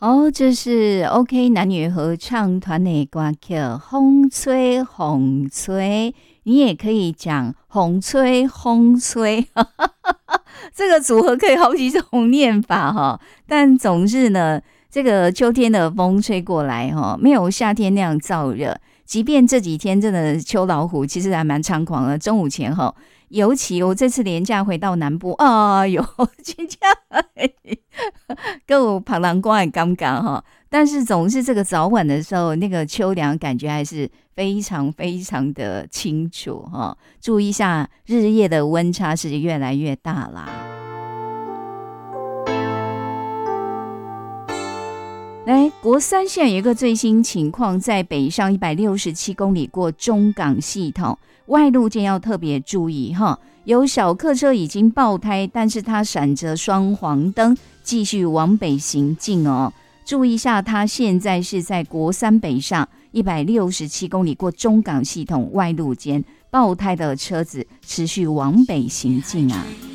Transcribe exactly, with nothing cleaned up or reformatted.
哦，这是 OK 男女合唱团的歌曲《风吹风吹》，你也可以讲风吹风吹，这个组合可以好几种念法哈。但总是呢，这个秋天的风吹过来哈，没有夏天那样燥热。即便这几天真的秋老虎其实还蛮猖狂的，中午前后，尤其我这次连假回到南部，哎呦，真的跟我旁人光也尴尬哈。但是总是这个早晚的时候，那个秋凉感觉还是非常非常的清楚哈。注意一下，日夜的温差是越来越大啦。来，国三现在有一个最新情况，在北上一百六十七公里过中港系统，外路线要特别注意哈。有小客车已经爆胎，但是它闪着双黄灯，继续往北行进哦。注意一下，它现在是在国三北上一百六十七公里过中港系统外路间，爆胎的车子持续往北行进啊。